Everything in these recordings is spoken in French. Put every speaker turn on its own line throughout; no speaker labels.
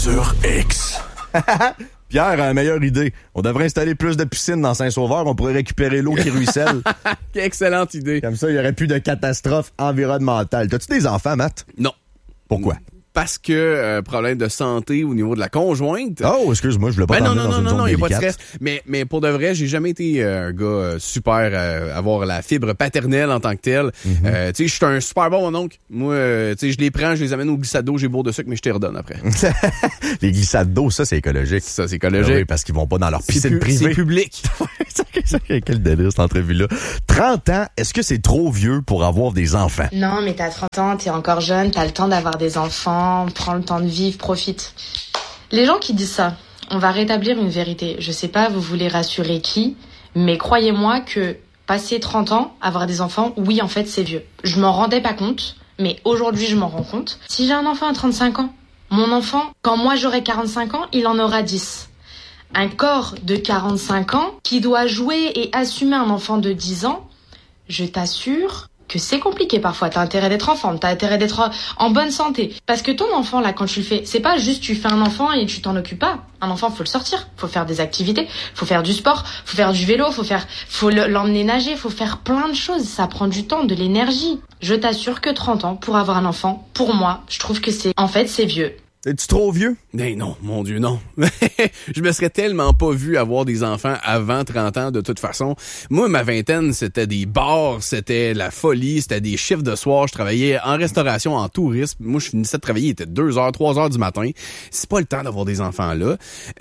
sur X.
Pierre a la meilleure idée. On devrait installer plus de piscines dans Saint-Sauveur. On pourrait récupérer l'eau qui ruisselle.
Excellente idée.
Comme ça, il n'y aurait plus de catastrophe environnementale. T'as-tu des enfants, Matt?
Non.
Pourquoi?
Parce que problème de santé au niveau de la conjointe.
Oh, excuse-moi, je voulais pas t'emmener dans une zone
non, il n'y a pas de
délicate.
stress. Mais pour de vrai, j'ai jamais été un gars super avoir la fibre paternelle en tant que tel. Tu sais, je suis un super bon mon oncle. Moi, tu sais, je les prends, je les amène au glissade d'eau, j'ai beau de sucre, mais je te redonne après.
Les glissades d'eau, ça, c'est écologique.
Ça, c'est écologique.
Oui, parce qu'ils vont pas dans leur piscine privée.
C'est public.
Quel délire, cette entrevue-là. 30 ans, est-ce que c'est trop vieux pour avoir des enfants?
Non, mais t'as 30 ans, t'es encore jeune, t'as le temps d'avoir des enfants, prends le temps de vivre, profite. Les gens qui disent ça, on va rétablir une vérité. Je sais pas, vous voulez rassurer qui, mais croyez-moi que passer 30 ans, avoir des enfants, oui, en fait, c'est vieux. Je m'en rendais pas compte, mais aujourd'hui, je m'en rends compte. Si j'ai un enfant à 35 ans, mon enfant, quand moi j'aurai 45 ans, il en aura 10. Un corps de 45 ans qui doit jouer et assumer un enfant de 10 ans, je t'assure que c'est compliqué parfois. T'as intérêt d'être en forme, t'as intérêt d'être en bonne santé. Parce que ton enfant, là, quand tu le fais, c'est pas juste tu fais un enfant et tu t'en occupes pas. Un enfant, faut le sortir, faut faire des activités, faut faire du sport, faut faire du vélo, faut l'emmener nager, faut faire plein de choses. Ça prend du temps, de l'énergie. Je t'assure que 30 ans pour avoir un enfant, pour moi, je trouve que c'est vieux.
Es-tu trop vieux?
Mais non, mon Dieu, non. Je me serais tellement pas vu avoir des enfants avant 30 ans, de toute façon. Moi, ma vingtaine, c'était des bars, c'était la folie, c'était des chiffres de soir. Je travaillais en restauration, en tourisme. Moi, je finissais de travailler, il était 2h, 3h du matin. C'est pas le temps d'avoir des enfants là.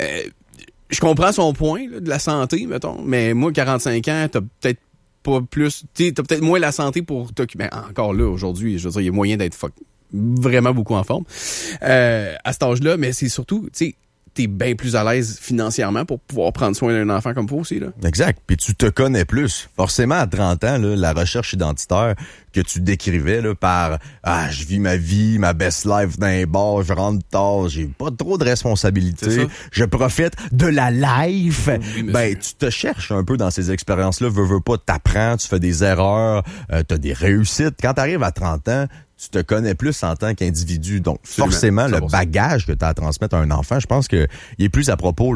Je comprends son point, là, de la santé, mettons. Mais moi, 45 ans, t'as peut-être pas plus... T'as peut-être moins la santé pour t'occuper. Encore là, aujourd'hui, je veux dire, il y a moyen d'être vraiment beaucoup en forme à cet âge-là, mais c'est surtout, tu sais, t'es bien plus à l'aise financièrement pour pouvoir prendre soin d'un enfant comme faut aussi, là.
Exact. Puis tu te connais plus. Forcément, à 30 ans, là, la recherche identitaire que tu décrivais là, par « Ah, je vis ma vie, ma best life dans les bars, je rentre tard, j'ai pas trop de responsabilités, je profite de la life. Oui, » ben, tu te cherches un peu dans ces expériences-là. Veux pas, t'apprends, tu fais des erreurs, t'as des réussites. Quand t'arrives à 30 ans, tu te connais plus en tant qu'individu. Donc, forcément, le bagage que tu as à transmettre à un enfant, je pense que il est plus à propos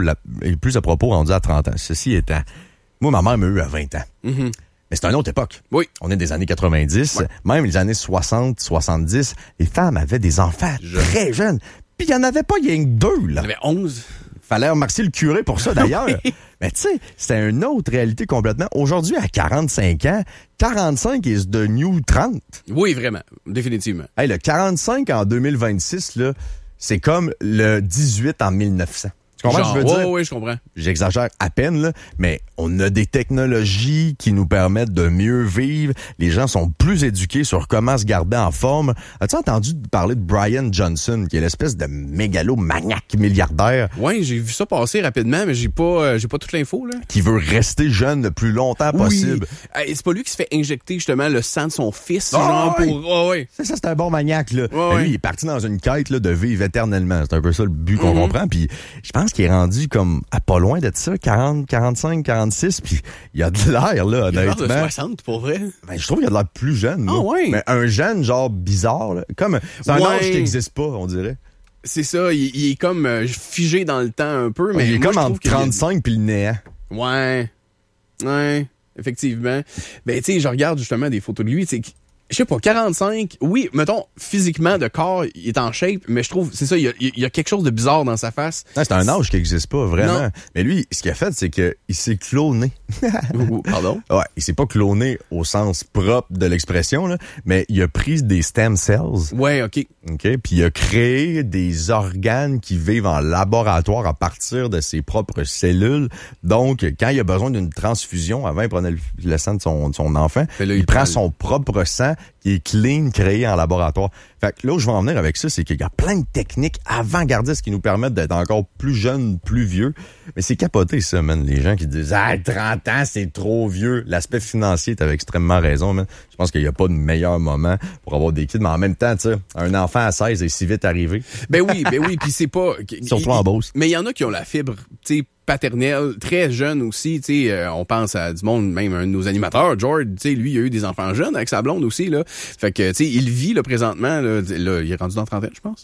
rendu à 30 ans. Ceci étant, moi, ma mère m'a eu à 20 ans.
Mm-hmm.
Mais c'est une autre époque.
Oui.
On est des années 90, même les années 60, 70, les femmes avaient des enfants très jeunes. Puis il y en avait pas, il y a que 2, là.
Il y en avait 11.
Fallait remercier le curé pour ça, d'ailleurs. Mais tu sais, c'était une autre réalité complètement. Aujourd'hui, à 45 ans, 45 is the new 30.
Oui, vraiment. Définitivement.
Hey, le 45 en 2026, là, c'est comme le 18 en 1900. Tu comprends ce que je veux dire?
Oui, je comprends.
J'exagère à peine, là, mais on a des technologies qui nous permettent de mieux vivre. Les gens sont plus éduqués sur comment se garder en forme. As-tu entendu parler de Brian Johnson, qui est l'espèce de mégalomaniaque milliardaire?
Oui, j'ai vu ça passer rapidement, mais j'ai pas toute l'info, là.
Qui veut rester jeune le plus longtemps possible.
Et c'est pas lui qui se fait injecter, justement, le sang de son fils, genre pour...
C'est ça, c'est un bon maniaque, là. Lui, il est parti dans une quête, là, de vivre éternellement. C'est un peu ça le but qu'on comprend. Puis je pense qu'il est rendu comme à pas loin de ça, 40, 45, 46, puis il a de l'air, là, honnêtement. Il a l'air de
60, pour vrai.
Ben, je trouve qu'il a de l'air plus jeune, moi.
Ah ouais?
Mais un jeune, genre, bizarre, là. Comme, c'est un âge qui n'existe pas, on dirait.
C'est ça, il est comme figé dans le temps un peu, mais
il est
moi,
comme entre 35 puis le néant.
Ouais, effectivement. Ben, tu sais, je regarde justement des photos de lui, tu sais, je sais pas, 45, oui, mettons, physiquement, de corps, il est en shape, mais je trouve, c'est ça, il y a quelque chose de bizarre dans sa face.
Non, c'est un âge qui n'existe pas, vraiment.
Non.
Mais lui, ce qu'il a fait, c'est qu'il s'est cloné.
Pardon?
Ouais, il s'est pas cloné au sens propre de l'expression, là, mais il a pris des stem cells.
Ouais, OK.
Puis il a créé des organes qui vivent en laboratoire à partir de ses propres cellules. Donc, quand il a besoin d'une transfusion, avant, il prenait le sang de son enfant,
là,
il prend son propre sang qui est clean, créé en laboratoire. Fait que là où je veux en venir avec ça, c'est qu'il y a plein de techniques avant-gardistes qui nous permettent d'être encore plus jeunes, plus vieux. Mais c'est capoté, ça, man. Les gens qui disent « Ah, 30 ans, c'est trop vieux. » L'aspect financier, t'avais extrêmement raison, man. Je pense qu'il n'y a pas de meilleur moment pour avoir des kids. Mais en même temps, tu sais, un enfant à 16 est si vite arrivé.
Ben oui, puis c'est pas...
Surtout en Beauce.
Mais il y en a qui ont la fibre, tu sais, paternelle, très jeune aussi, tu sais, on pense à du monde, même un de nos animateurs, George, tu sais, lui, il a eu des enfants jeunes avec sa blonde aussi, là. Fait que, tu sais, il vit, là, présentement, là, il est rendu dans 30 ans, je pense.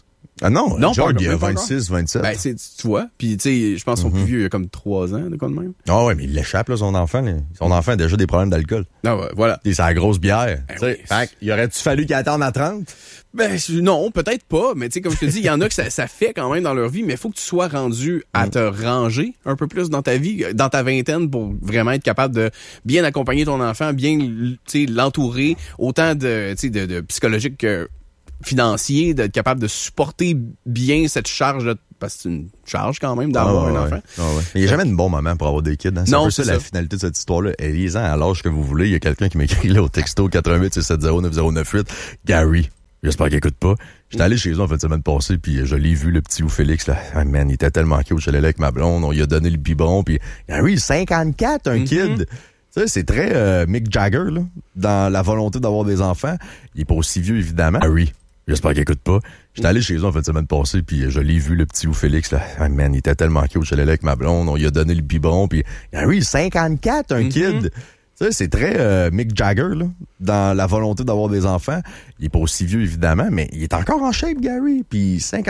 Ah non,
Non,
George,
pas
il a
encore.
26, 27.
Ben, tu vois. Puis, tu sais, je pense son plus vieux, il a comme 3 ans, de quoi de même.
Ah ouais, mais il l'échappe, là, son enfant. Là. Son enfant a déjà des problèmes d'alcool.
Ah ouais, voilà.
Et c'est la grosse bière.
oui.
Fait qu'il aurait-tu fallu qu'il attende à 30?
Ben, non, peut-être pas. Mais tu sais, comme je te dis, il y en a que ça fait quand même dans leur vie, mais il faut que tu sois rendu à te ranger un peu plus dans ta vie, dans ta vingtaine, pour vraiment être capable de bien accompagner ton enfant, bien, tu sais, l'entourer, autant de psychologique que financier, d'être capable de supporter bien cette charge, parce que c'est une charge quand même d'avoir un enfant.
Ah ouais. Mais il n'y a jamais de bon moment pour avoir des kids. Hein? C'est
Non,
un peu
c'est
ça la
ça.
finalité de cette histoire-là. Ayez-en à l'âge que vous voulez. Il y a quelqu'un qui m'écrit là au texto 88-670-9098. Gary, j'espère qu'il écoute pas. J'étais allé chez eux en fin de semaine passée, puis je l'ai vu, le petit ou Félix. Là. Ah, man, il était tellement cute. Je l'ai là avec ma blonde. On lui a donné le biberon. Puis Gary, 54, un kid. Tu sais, c'est très Mick Jagger, là, dans la volonté d'avoir des enfants. Il est pas aussi vieux, évidemment. Gary, j'espère qu'il écoute pas. J'étais allé chez eux en fin de semaine passée, puis je l'ai vu, le petit ou Félix. Là. Ah, man, il était tellement cute. Je l'ai là avec ma blonde. On lui a donné le biberon. Puis Gary, 54, un kid. Tu sais, c'est très Mick Jagger, là, dans la volonté d'avoir des enfants. Il est pas aussi vieux, évidemment, mais il est encore en shape, Gary. Puis 50